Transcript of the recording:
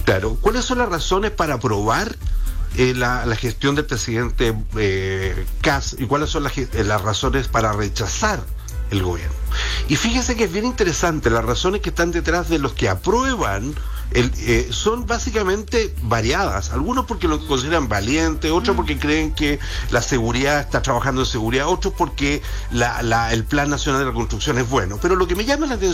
Claro, ¿cuáles son las razones para aprobar la gestión del presidente Kast y cuáles son las razones para rechazar el gobierno? Y fíjese que es bien interesante, las razones que están detrás de los que aprueban son básicamente variadas. Algunos porque lo consideran valiente, otros porque creen que la seguridad está trabajando en seguridad, otros porque el Plan Nacional de Reconstrucción es bueno. Pero lo que me llama la atención